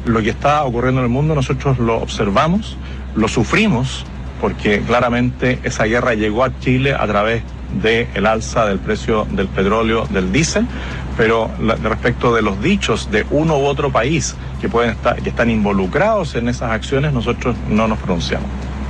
lo que está ocurriendo en el mundo nosotros lo observamos, lo sufrimos, porque claramente esa guerra llegó a Chile a través del alza del precio del petróleo, del diésel, pero respecto de los dichos de uno u otro país que están involucrados en esas acciones, nosotros no nos pronunciamos.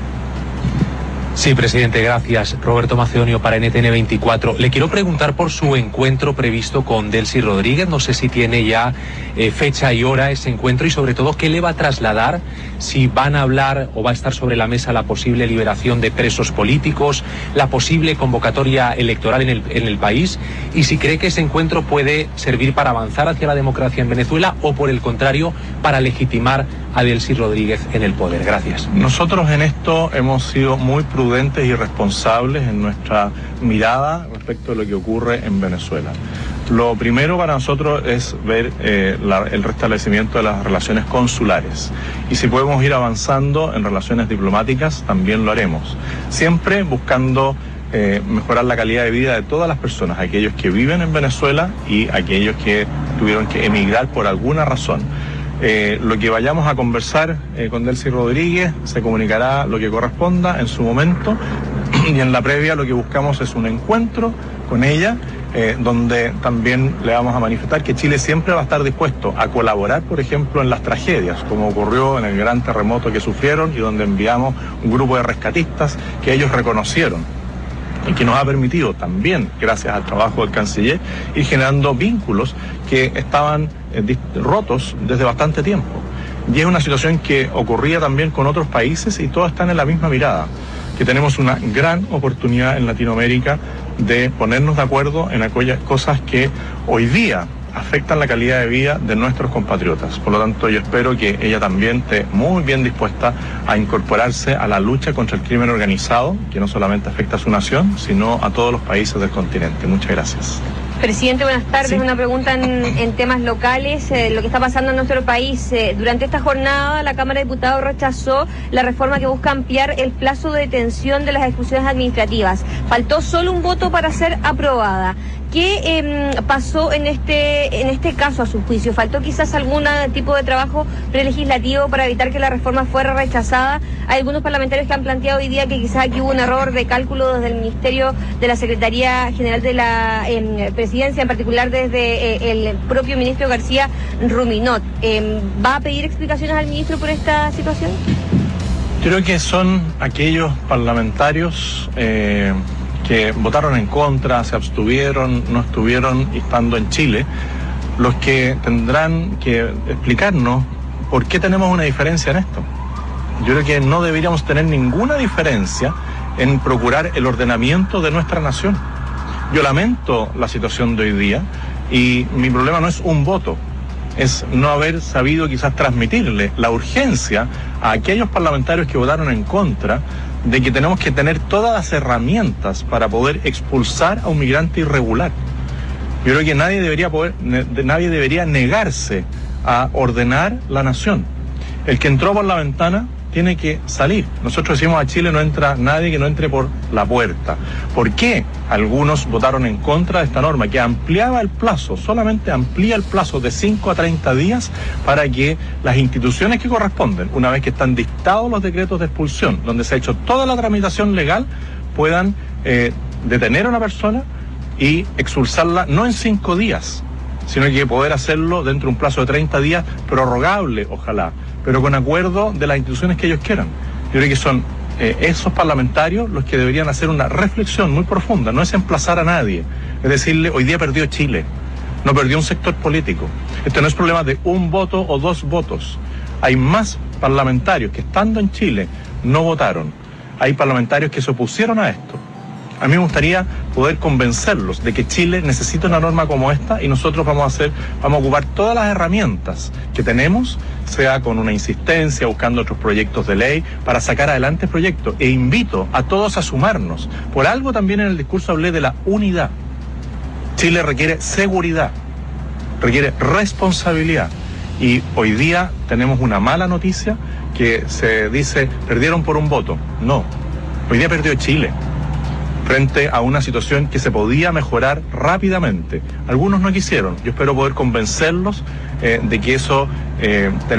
Sí, presidente, gracias. Roberto Macedonio para NTN 24. Le quiero preguntar por su encuentro previsto con Delcy Rodríguez. No sé si tiene ya fecha y hora ese encuentro y sobre todo qué le va a trasladar, si van a hablar o va a estar sobre la mesa la posible liberación de presos políticos, la posible convocatoria electoral en el país y si cree que ese encuentro puede servir para avanzar hacia la democracia en Venezuela o por el contrario para legitimar a Delcy Rodríguez en el poder. Gracias. Nosotros en esto hemos sido muy prudentes y responsables en nuestra mirada respecto a lo que ocurre en Venezuela. Lo primero para nosotros es ver el restablecimiento de las relaciones consulares y si podemos ir avanzando en relaciones diplomáticas también lo haremos, siempre buscando mejorar la calidad de vida de todas las personas, aquellos que viven en Venezuela y aquellos que tuvieron que emigrar por alguna razón. Lo que vayamos a conversar con Delcy Rodríguez se comunicará lo que corresponda en su momento y en la previa lo que buscamos es un encuentro con ella donde también le vamos a manifestar que Chile siempre va a estar dispuesto a colaborar, por ejemplo, en las tragedias, como ocurrió en el gran terremoto que sufrieron y donde enviamos un grupo de rescatistas que ellos reconocieron y que nos ha permitido también, gracias al trabajo del canciller, ir generando vínculos que estaban rotos desde bastante tiempo. Y es una situación que ocurría también con otros países y todos están en la misma mirada, que tenemos una gran oportunidad en Latinoamérica de ponernos de acuerdo en aquellas cosas que hoy día afectan la calidad de vida de nuestros compatriotas. Por lo tanto, yo espero que ella también esté muy bien dispuesta a incorporarse a la lucha contra el crimen organizado, que no solamente afecta a su nación, sino a todos los países del continente. Muchas gracias. Presidente, buenas tardes. Sí. Una pregunta en temas locales, lo que está pasando en nuestro país. Durante esta jornada, la Cámara de Diputados rechazó la reforma que busca ampliar el plazo de detención de las ejecuciones administrativas. Faltó solo un voto para ser aprobada. ¿Qué pasó en este caso a su juicio? ¿Faltó quizás algún tipo de trabajo prelegislativo para evitar que la reforma fuera rechazada? Hay algunos parlamentarios que han planteado hoy día que quizás aquí hubo un error de cálculo desde el Ministerio de la Secretaría General de la Presidencia, en particular desde el propio ministro García Ruminot. ¿Va a pedir explicaciones al ministro por esta situación? Creo que son aquellos parlamentarios que votaron en contra, se abstuvieron, no estuvieron estando en Chile, los que tendrán que explicarnos por qué tenemos una diferencia en esto. Yo creo que no deberíamos tener ninguna diferencia en procurar el ordenamiento de nuestra nación. Yo lamento la situación de hoy día y mi problema no es un voto, es no haber sabido quizás transmitirle la urgencia a aquellos parlamentarios que votaron en contra de que tenemos que tener todas las herramientas para poder expulsar a un migrante irregular. Yo creo que nadie debería negarse a ordenar la nación. El que entró por la ventana tiene que salir. Nosotros decimos a Chile no entra nadie que no entre por la puerta. ¿Por qué algunos votaron en contra de esta norma que ampliaba el plazo, solamente amplía el plazo de 5 a 30 días para que las instituciones que corresponden, una vez que están dictados los decretos de expulsión, donde se ha hecho toda la tramitación legal, puedan detener a una persona y expulsarla no en 5 días, sino que poder hacerlo dentro de un plazo de 30 días, prorrogable, ojalá, pero con acuerdo de las instituciones que ellos quieran. Yo creo que son esos parlamentarios los que deberían hacer una reflexión muy profunda, no es emplazar a nadie, es decirle, hoy día perdió Chile, no perdió un sector político. Este no es problema de un voto o 2 votos. Hay más parlamentarios que estando en Chile no votaron. Hay parlamentarios que se opusieron a esto. A mí me gustaría poder convencerlos de que Chile necesita una norma como esta y nosotros vamos a ocupar todas las herramientas que tenemos, sea con una insistencia, buscando otros proyectos de ley, para sacar adelante el proyecto. E invito a todos a sumarnos. Por algo también en el discurso hablé de la unidad. Chile requiere seguridad, requiere responsabilidad. Y hoy día tenemos una mala noticia que se dice, perdieron por un voto. No, hoy día perdió Chile frente a una situación que se podía mejorar rápidamente. Algunos no quisieron. Yo espero poder convencerlos de que eso